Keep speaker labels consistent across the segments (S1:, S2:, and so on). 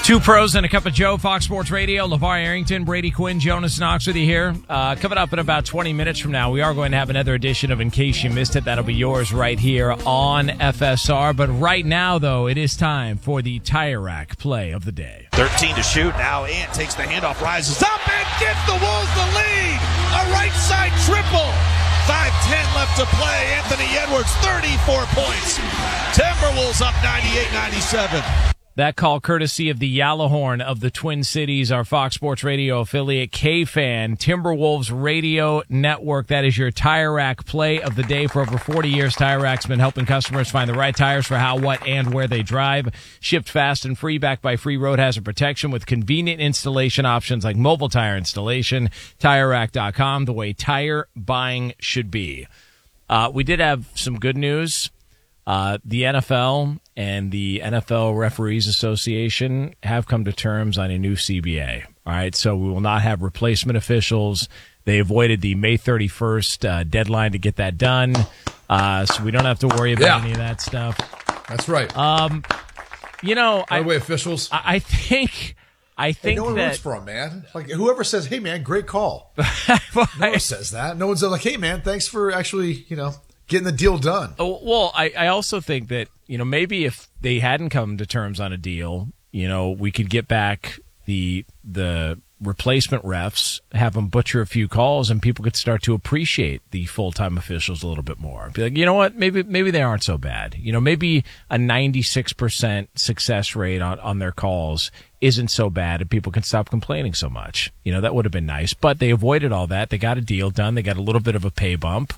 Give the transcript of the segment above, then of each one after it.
S1: Two pros and a cup of Joe, Fox Sports Radio. LeVar Arrington, Brady Quinn, Jonas Knox with you here. Coming up in about 20 minutes from now, we are going to have another edition of In Case You Missed It. That'll be yours right here on FSR. But right now, though, it is time for the Tire Rack play of the day.
S2: 13 to shoot. Now Ant takes the handoff, rises up, and gives the Wolves the lead. A right side triple. 5:10 left to play. Anthony Edwards, 34 points. Timberwolves up 98-97.
S1: That call courtesy of the Yellowhorn of the Twin Cities, our Fox Sports Radio affiliate, K-Fan, Timberwolves Radio Network. That is your Tire Rack play of the day. For over 40 years, Tire Rack's been helping customers find the right tires for how, what, and where they drive. Shipped fast and free, backed by free road hazard protection with convenient installation options like mobile tire installation. TireRack.com, the way tire buying should be. We did have some good news. The NFL and the NFL Referees Association have come to terms on a new CBA. All right, so we will not have replacement officials. They avoided the May 31st deadline to get that done, so we don't have to worry about any of that stuff.
S3: That's right.
S1: You know,
S3: by the way, officials,
S1: I think
S3: no one roots for them, man. Like whoever says, "Hey, man, great call," no one says that. No one's like, "Hey, man, thanks for actually, getting the deal done."
S1: Well, I also think that, maybe if they hadn't come to terms on a deal, we could get back the replacement refs, have them butcher a few calls, and people could start to appreciate the full-time officials a little bit more. Be like, you know what, maybe they aren't so bad. Maybe a 96% success rate on their calls isn't so bad, and people can stop complaining so much. That would have been nice. But they avoided all that. They got a deal done. They got a little bit of a pay bump.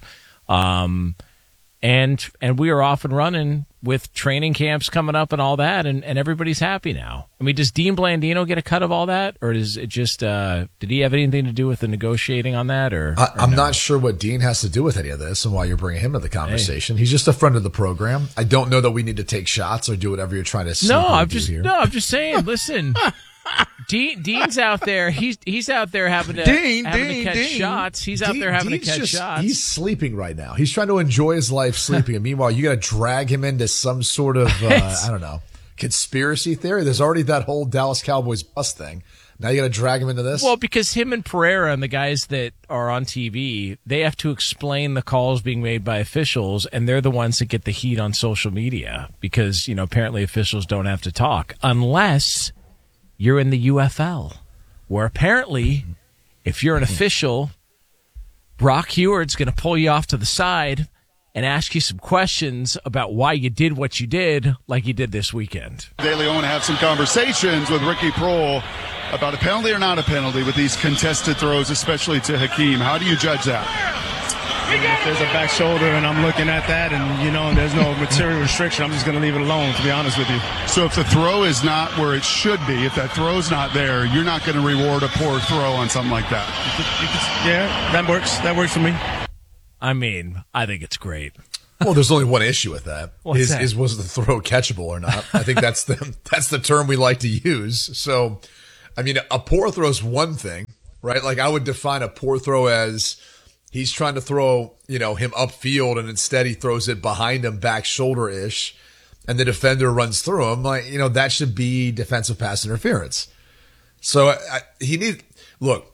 S1: And we are off and running with training camps coming up and all that, and everybody's happy now. I mean, does Dean Blandino get a cut of all that, or is it just did he have anything to do with the negotiating on that? Or
S3: I'm not sure what Dean has to do with any of this and why you're bringing him to the conversation. Hey. He's just a friend of the program. I don't know that we need to take shots or do whatever you're trying to say.
S1: I'm just saying. Listen. Dean's out there. He's out there having to catch shots. He's out there having to catch shots.
S3: He's sleeping right now. He's trying to enjoy his life sleeping. And meanwhile, you got to drag him into some sort of I don't know, conspiracy theory. There's already that whole Dallas Cowboys bust thing. Now you got to drag him into this?
S1: Well, because him and Pereira and the guys that are on TV, they have to explain the calls being made by officials, and they're the ones that get the heat on social media because apparently officials don't have to talk unless you're in the UFL, where apparently if you're an official, Brock Heward's going to pull you off to the side and ask you some questions about why you did what you did, like you did this weekend.
S4: De Leon have some conversations with Ricky Prohl about a penalty or not a penalty with these contested throws, especially to Hakeem. How do you judge that?
S5: If there's a back shoulder and I'm looking at that and, there's no material restriction, I'm just going to leave it alone, to be honest with you.
S4: So if the throw is not where it should be, if that throw's not there, you're not going to reward a poor throw on something like that?
S5: Yeah, that works. That works for me.
S1: I mean, I think it's great.
S3: Well, there's only one issue with that.
S1: Was
S3: the throw catchable or not? I think that's the term we like to use. So, I mean, a poor throw is one thing, right? Like I would define a poor throw as he's trying to throw, him upfield and instead he throws it behind him, back shoulder-ish, and the defender runs through him. Like, that should be defensive pass interference. So look,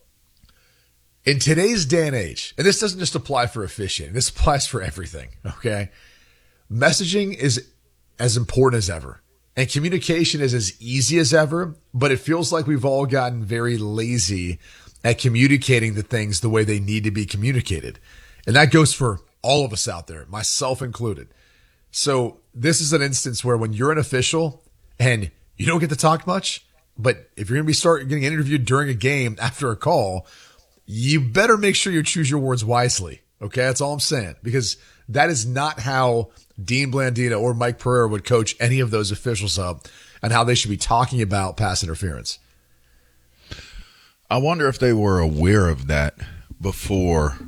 S3: in today's day and age, and this doesn't just apply for officiating, this applies for everything, okay? Messaging is as important as ever. And communication is as easy as ever, but it feels like we've all gotten very lazy at communicating the things the way they need to be communicated. And that goes for all of us out there, myself included. So this is an instance where when you're an official and you don't get to talk much, but if you're going to getting interviewed during a game after a call, you better make sure you choose your words wisely. Okay. That's all I'm saying, because that is not how Dean Blandino or Mike Pereira would coach any of those officials up and how they should be talking about pass interference.
S6: I wonder if they were aware of that before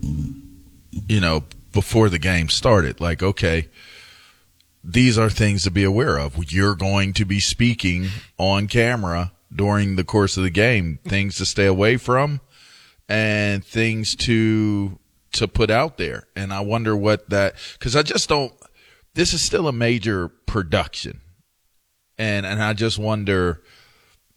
S6: the game started. Like, okay, these are things to be aware of. You're going to be speaking on camera during the course of the game, things to stay away from and things to put out there. And I wonder because I just don't, this is still a major production. And I just wonder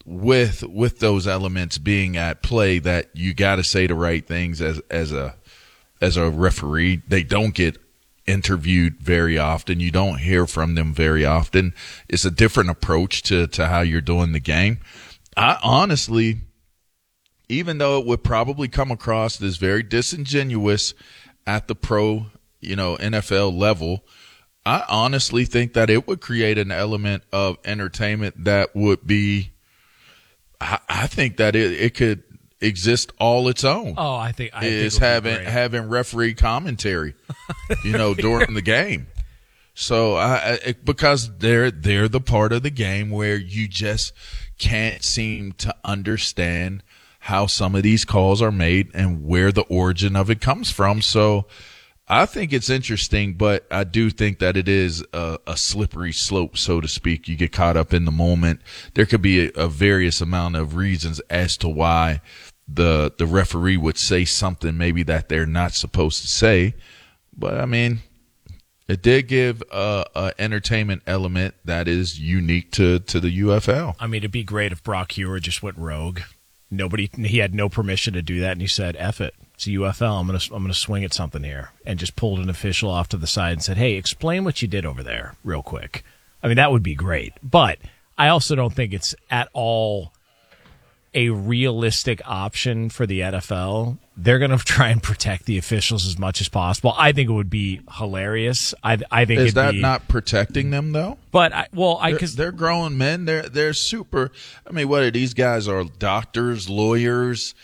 S6: with those elements being at play, that you got to say the right things as a referee. They don't get interviewed very often. You don't hear from them very often. It's a different approach to how you're doing the game. I honestly, even though it would probably come across as very disingenuous at the pro, NFL level, I honestly think that it would create an element of entertainment that would be, I think that it could exist all its own.
S1: Oh, I think
S6: having referee commentary, during the game. So because they're the part of the game where you just can't seem to understand how some of these calls are made and where the origin of it comes from. So I think it's interesting, but I do think that it is a slippery slope, so to speak. You get caught up in the moment. There could be a various amount of reasons as to why the referee would say something maybe that they're not supposed to say. But, I mean, it did give a entertainment element that is unique to the UFL.
S1: I mean, it'd be great if Brock Huer just went rogue. He had no permission to do that, and he said, F it. It's a UFL. I'm gonna swing at something here, and just pulled an official off to the side and said, hey, explain what you did over there real quick. I mean, that would be great. But I also don't think it's at all a realistic option for the NFL. They're going to try and protect the officials as much as possible. I think it would be hilarious. I think
S6: is that not protecting them though?
S1: But because
S6: they're grown men. They're super. I mean, what are these guys? Are doctors, lawyers,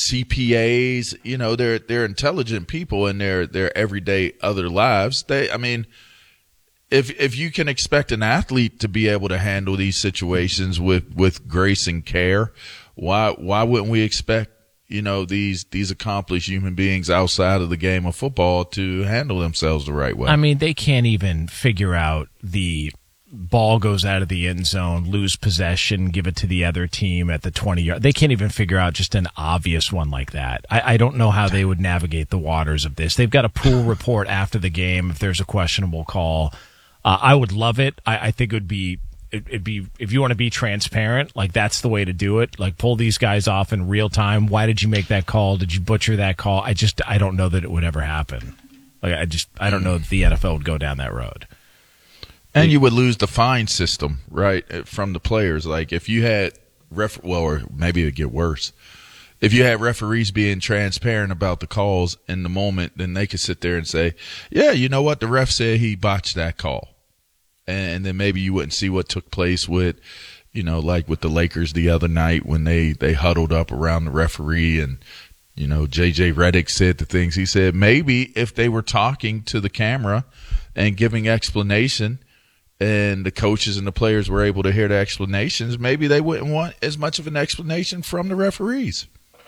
S6: CPAs? They're intelligent people in their everyday other lives. If you can expect an athlete to be able to handle these situations with grace and care, why wouldn't we expect these accomplished human beings outside of the game of football to handle themselves the right way?
S1: I mean, they can't even figure out the ball goes out of the end zone, lose possession, give it to the other team at the 20-yard. They can't even figure out just an obvious one like that. I don't know how they would navigate the waters of this. They've got a pool report after the game if there's a questionable call. I would love it. I think it'd be if you want to be transparent, like that's the way to do it. Like pull these guys off in real time. Why did you make that call? Did you butcher that call? I don't know that it would ever happen. Like I don't know that the NFL would go down that road.
S6: And you would lose the fine system, right, from the players. Like if you had or maybe it'd get worse. If you had referees being transparent about the calls in the moment, then they could sit there and say, yeah, you know what? The ref said he botched that call. And then maybe you wouldn't see what took place with, like with the Lakers the other night when they huddled up around the referee and, JJ Redick said the things he said. Maybe if they were talking to the camera and giving explanation and the coaches and the players were able to hear the explanations, maybe they wouldn't want as much of an explanation from the referees.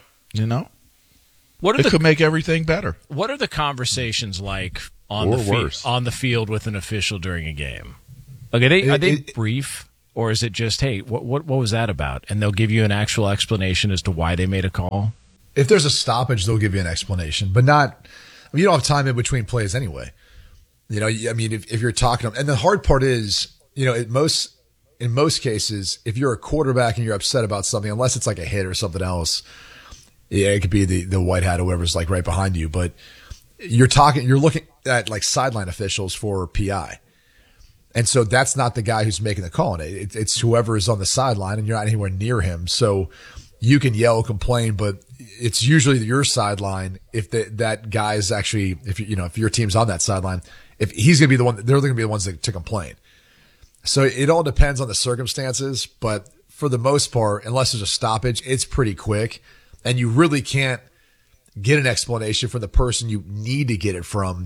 S6: It could make everything better.
S1: What are the conversations like on the field with an official during a game? Like, are they brief, or is it just, hey, what was that about? And they'll give you an actual explanation as to why they made a call?
S3: If there's a stoppage, they'll give you an explanation, but not. You don't have time in between plays anyway. If you're talking, and the hard part is, in most cases, if you're a quarterback and you're upset about something, unless it's like a hit or something else, yeah, it could be the white hat or whoever's like right behind you, but you're looking at like sideline officials for PI. And so that's not the guy who's making the call. It's whoever is on the sideline and you're not anywhere near him. So you can yell, complain, but it's usually your sideline. If that guy is actually, if your team's on that sideline, if he's going to be the one, they're going to be the ones to complain. So it all depends on the circumstances, but for the most part, unless there's a stoppage, it's pretty quick and you really can't get an explanation from the person you need to get it from.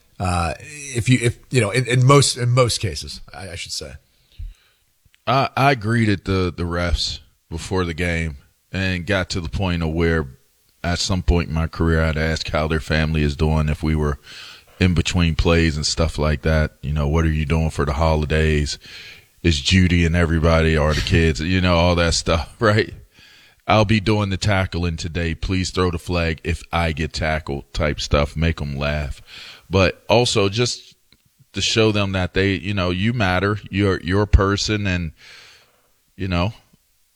S3: In most cases, I should say.
S6: I greeted the refs before the game and got to the point of where at some point in my career I'd ask how their family is doing if we were in between plays and stuff like that. What are you doing for the holidays? Is Judy and everybody or the kids, all that stuff, right? I'll be doing the tackling today. Please throw the flag if I get tackled type stuff. Make them laugh. But also just to show them that they, you matter. You're a person and,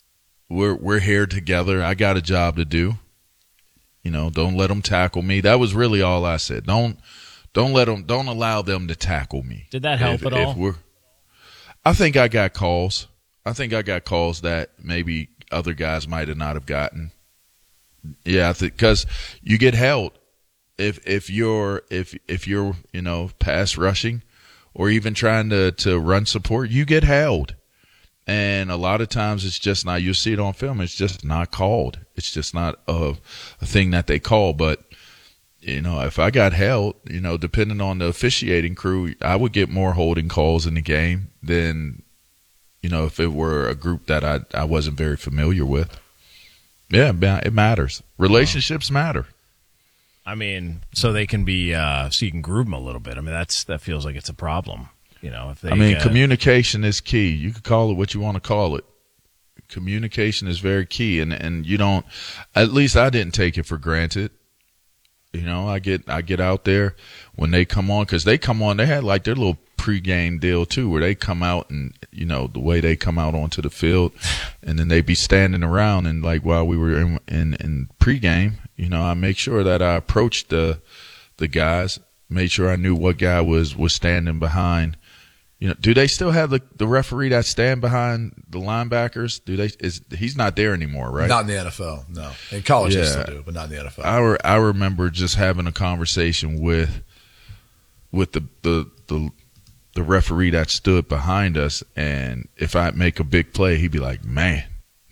S6: we're here together. I got a job to do. You know, don't let them tackle me. That was really all I said. Don't allow them to tackle me.
S1: Did that help at all?
S6: I think I got calls. I think I got calls that maybe other guys might have not have gotten. Yeah, because you get held if you're you know, pass rushing or even trying to run support, you get held. And a lot of times it's just not, you'll see it on film, it's just not called. It's just not a thing that they call. But, you know, if I got held, you know, depending on the officiating crew, I would get more holding calls in the game than, you know, if it were a group that I wasn't very familiar with. Yeah, it matters. Relationships matter.
S1: I mean, so they can be, so you can groove them a little bit. I mean, that feels like it's a problem. You know, if they,
S6: communication is key. You could call it what you want to call it. Communication is very key, and you don't. At least I didn't take it for granted. You know, I get out there when they come on, because they come on. They had like their little pregame deal too, where they come out and, you know, the way they come out onto the field, and then they be standing around, and like while we were in pregame, you know, I make sure that I approached the guys, made sure I knew what guy was standing behind. You know, do they still have the referee that stand behind the linebackers? He's not there anymore, right?
S3: Not in the NFL, no. In college they still do, but not in the NFL.
S6: I remember just having a conversation with the referee that stood behind us, and if I make a big play, he'd be like, man.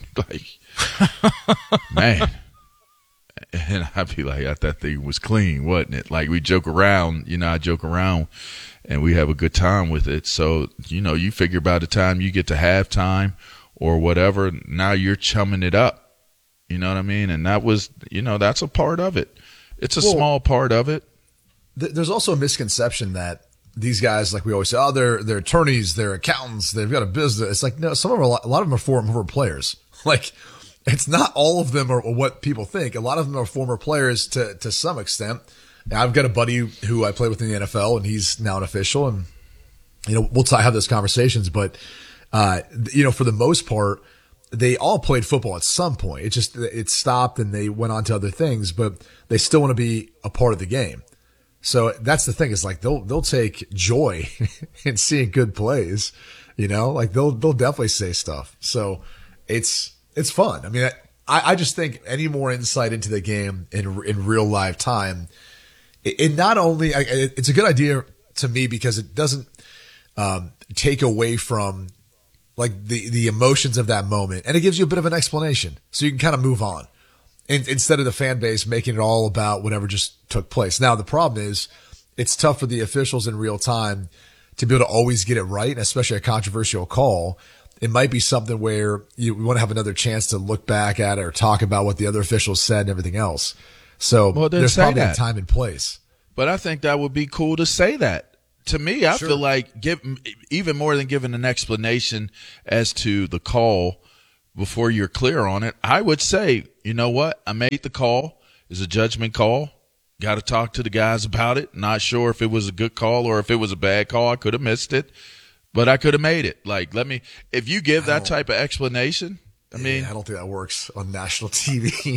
S6: And I'd be like, I thought that thing was clean, wasn't it? Like, we joke around, you know, I joke around, and we have a good time with it. So, you know, you figure by the time you get to halftime or whatever, now you're chumming it up. You know what I mean? And that was, you know, that's a part of it. It's a small part of it.
S3: There's also a misconception that these guys, like we always say, oh, they're attorneys, they're accountants, they've got a business. It's like, no, a lot of them are former players. Like, it's not all of them are what people think. A lot of them are former players to some extent. Now, I've got a buddy who I play with in the NFL, and he's now an official, and, you know, we'll have those conversations. But, you know, for the most part, they all played football at some point. It stopped and they went on to other things, but they still want to be a part of the game. So that's the thing, is like they'll take joy in seeing good plays, you know, like they'll definitely say stuff. So it's fun. I mean, I just think any more insight into the game in real live time, it not only, it's a good idea to me because it doesn't take away from like the emotions of that moment, and it gives you a bit of an explanation so you can kind of move on, instead of the fan base making it all about whatever just took place. Now, the problem is it's tough for the officials in real time to be able to always get it right, and especially a controversial call. It might be something where you want to have another chance to look back at it or talk about what the other officials said and everything else. So there's probably a time and place.
S6: But I think that would be cool to say that. To me, I feel like even more than giving an explanation as to the call before you're clear on it, I would say, you know what? I made the call. It's a judgment call. Got to talk to the guys about it. Not sure if it was a good call or if it was a bad call. I could have missed it, but I could have made it. Like, if you give that type of explanation, I mean,
S3: I don't think that works on national TV.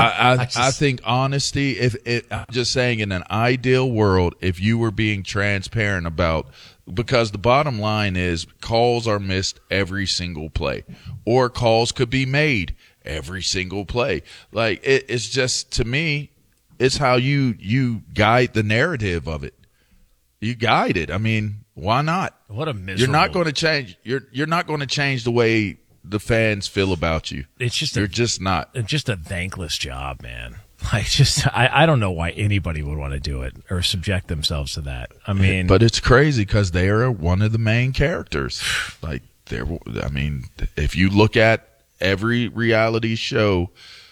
S6: I think honesty, I'm just saying, in an ideal world, if you were being transparent about, because the bottom line is calls are missed every single play, or calls could be made every single play. Like, it's just, to me, it's how you guide the narrative of it. You guide it. I mean, why not?
S1: What a miserable.
S6: You're not going to change. You're not going to change the way the fans feel about you.
S1: It's just
S6: you're just not.
S1: It's just a thankless job, man. Like, I don't know why anybody would want to do it or subject themselves to that. I mean,
S6: but it's crazy because they are one of the main characters. Like, I mean, if you look at every reality show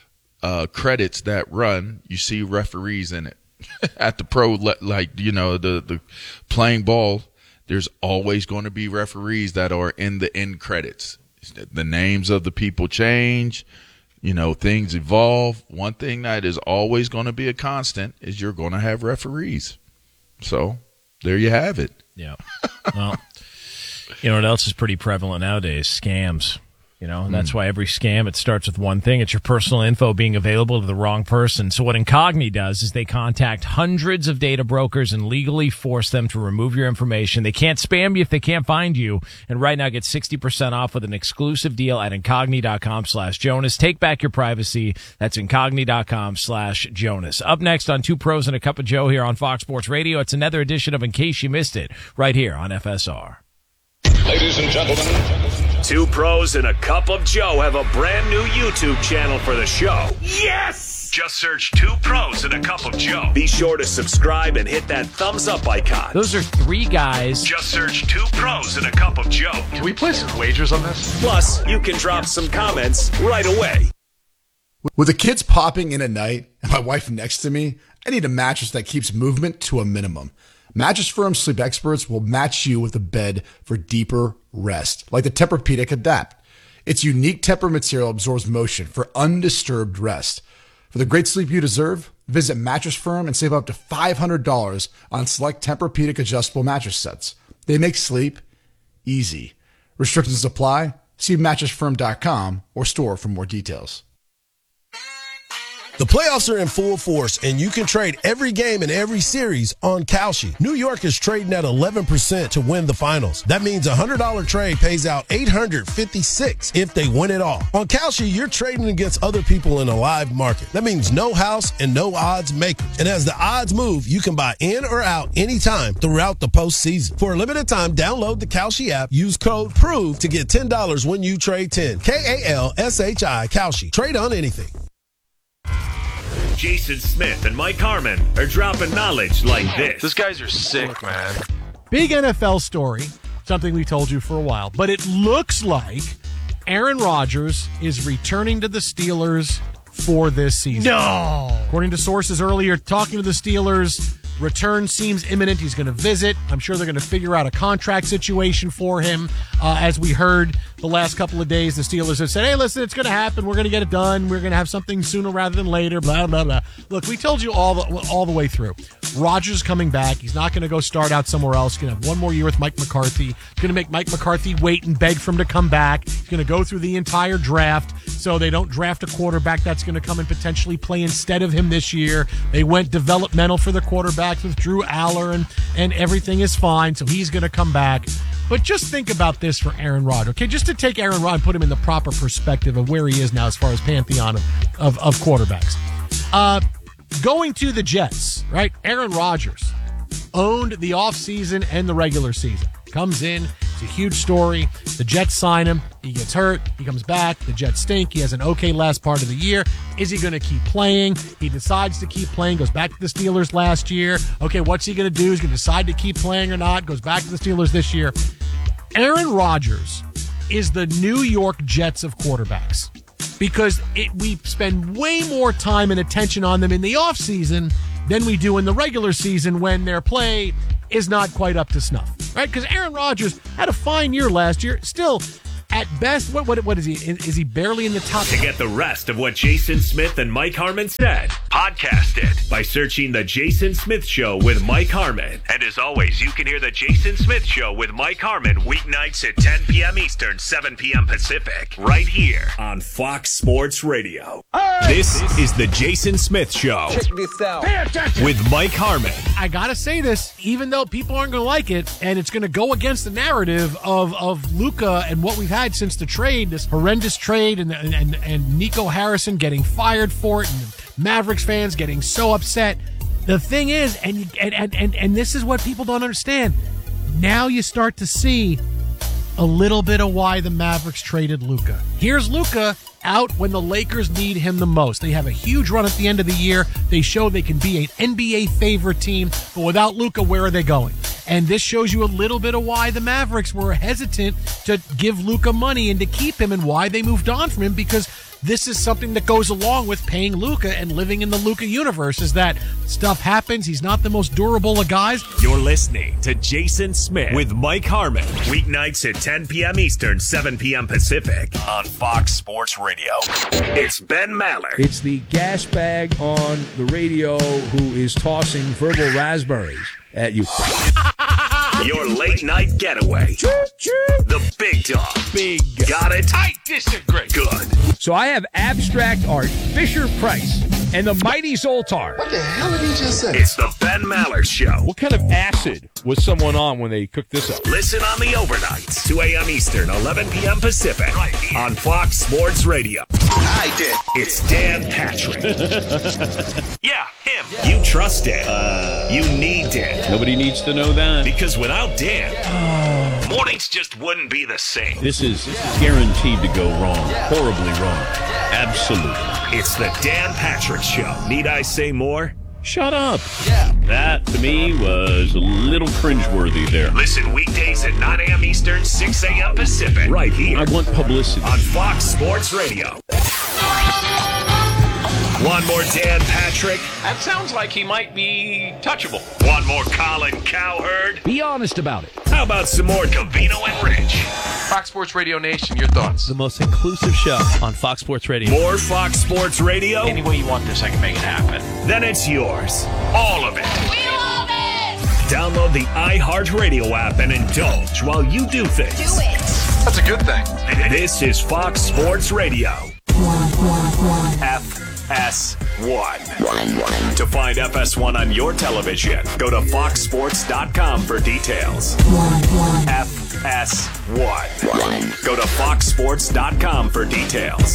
S6: credits that run, you see referees in it. At the pro, like, you know, the playing ball, there's always going to be referees that are in the end credits. The names of the people change, you know, things evolve. One thing that is always going to be a constant is you're going to have referees. So there you have it.
S1: Yeah. Well, you know what else is pretty prevalent nowadays? Scams. You know, and that's why every scam, it starts with one thing. It's your personal info being available to the wrong person. So what Incogni does is they contact hundreds of data brokers and legally force them to remove your information. They can't spam you if they can't find you. And right now, get 60% off with an exclusive deal at Incogni.com/Jonas. Take back your privacy. That's Incogni.com/Jonas. Up next on Two Pros and a Cup of Joe here on Fox Sports Radio, it's another edition of In Case You Missed It, right here on FSR.
S7: Ladies and gentlemen, Two Pros and a Cup of Joe have a brand new YouTube channel for the show. Yes! Just search Two Pros and a Cup of Joe. Be sure to subscribe and hit that thumbs up icon.
S1: Those are three guys.
S7: Just search Two Pros and a Cup of Joe.
S8: Can we place some wagers on this?
S7: Plus, you can drop some comments right away.
S3: With the kids popping in at night and my wife next to me, I need a mattress that keeps movement to a minimum. Mattress Firm Sleep Experts will match you with a bed for deeper rest, like the Tempur-Pedic Adapt. Its unique Tempur material absorbs motion for undisturbed rest. For the great sleep you deserve, visit Mattress Firm and save up to $500 on select Tempur-Pedic adjustable mattress sets. They make sleep easy. Restrictions apply. See mattressfirm.com or store for more details.
S9: The playoffs are in full force, and you can trade every game in every series on Kalshi. New York is trading at 11% to win the finals. That means a $100 trade pays out $856 if they win it all. On Kalshi, you're trading against other people in a live market. That means no house and no odds makers. And as the odds move, you can buy in or out anytime throughout the postseason. For a limited time, download the Kalshi app, use code PROVE to get $10 when you trade 10. Kalshi, Kalshi. Trade on anything.
S7: Jason Smith and Mike Harmon are dropping knowledge like this.
S8: These guys are sick, man.
S10: Big NFL story, something we told you for a while, but it looks like Aaron Rodgers is returning to the Steelers for this season.
S1: No!
S10: According to sources earlier, talking to the Steelers, return seems imminent. He's going to visit. I'm sure they're going to figure out a contract situation for him. As we heard the last couple of days, the Steelers have said, hey, listen, it's going to happen. We're going to get it done. We're going to have something sooner rather than later, blah, blah, blah. Look, we told you all the way through. Rodgers coming back. He's not going to go start out somewhere else. He's going to have one more year with Mike McCarthy. He's going to make Mike McCarthy wait and beg for him to come back. He's going to go through the entire draft so they don't draft a quarterback that's going to come and potentially play instead of him this year. They went developmental for the quarterbacks with Drew Aller, and everything is fine, so he's going to come back. But just think about this for Aaron Rodgers, okay? Just to take Aaron Rodgers and put him in the proper perspective of where he is now as far as pantheon of quarterbacks. Going to the Jets, right? Aaron Rodgers owned the offseason and the regular season. Comes in, it's a huge story. The Jets sign him. He gets hurt. He comes back. The Jets stink. He has an okay last part of the year. Is he going to keep playing? He decides to keep playing. Goes back to the Steelers last year. Okay, what's he going to do? He's going to decide to keep playing or not. Goes back to the Steelers this year. Aaron Rodgers is the New York Jets of quarterbacks because we spend way more time and attention on them in the offseason than we do in the regular season when their play is not quite up to snuff, right? Because Aaron Rodgers had a fine year last year. Still, at best, what is he? Is he barely in the top?
S7: To get the rest of what Jason Smith and Mike Harmon said, podcast it by searching The Jason Smith Show with Mike Harmon. And as always, you can hear The Jason Smith Show with Mike Harmon weeknights at 10 p.m. Eastern, 7 p.m. Pacific, right here on Fox Sports Radio. This is The Jason Smith Show.
S11: Check this out.
S7: With Mike Harmon.
S10: I gotta say this, even though people aren't gonna like it, and it's gonna go against the narrative of Luka and what we've had since the trade, this horrendous trade, and Nico Harrison getting fired for it, and Mavericks fans getting so upset. The thing is, and this is what people don't understand. Now you start to see a little bit of why the Mavericks traded Luka. Here's Luka out when the Lakers need him the most. They have a huge run at the end of the year. They show they can be an NBA favorite team, but without Luka, where are they going? And this shows you a little bit of why the Mavericks were hesitant to give Luka money and to keep him, and why they moved on from him, because this is something that goes along with paying Luka and living in the Luka universe, is that stuff happens. He's not the most durable of guys.
S7: You're listening to Jason Smith with Mike Harmon. Weeknights at 10 p.m. Eastern, 7 p.m. Pacific on Fox Sports Radio. It's Ben Maller.
S12: It's the gas bag on the radio who is tossing verbal raspberries at you.
S7: Your late night getaway. The Big Dog.
S12: Big.
S7: Got it?
S8: I disagree.
S7: Good.
S12: So I have abstract art, Fisher-Price, and the Mighty Zoltar.
S11: What the hell did he just say?
S7: It's the Ben Maller Show.
S12: What kind of acid was someone on when they cooked this up?
S7: Listen on the overnights, 2 a.m. Eastern, 11 p.m. Pacific, right here on Fox Sports Radio.
S11: I did.
S7: It's Dan Patrick. Yeah, him. You trust Dan. You need Dan.
S13: Nobody needs to know that.
S7: Because without Dan, mornings just wouldn't be the same.
S13: This is guaranteed to go wrong. Horribly wrong. Absolutely.
S7: It's the Dan Patrick Show. Need I say more?
S13: Shut up. Yeah. That, to me, was a little cringeworthy there.
S7: Listen weekdays at 9 a.m. Eastern, 6 a.m. Pacific. Right here.
S13: I want publicity.
S7: On Fox Sports Radio. One more Dan Patrick.
S8: That sounds like he might be touchable.
S7: One more Colin Cowherd.
S12: Be honest about it.
S7: How about some more Covino and Rich?
S8: Fox Sports Radio Nation, your thoughts?
S14: The most inclusive show on Fox Sports Radio.
S7: More Fox Sports Radio?
S8: Any way you want this, I can make it happen.
S7: Then it's yours. All of it.
S15: We love it!
S7: Download the iHeartRadio app and indulge while you do things.
S15: Do it!
S8: That's a good thing.
S7: This is Fox Sports Radio. FS1. To find FS1 on your television, go to foxsports.com for details. FS1. Go to foxsports.com for details.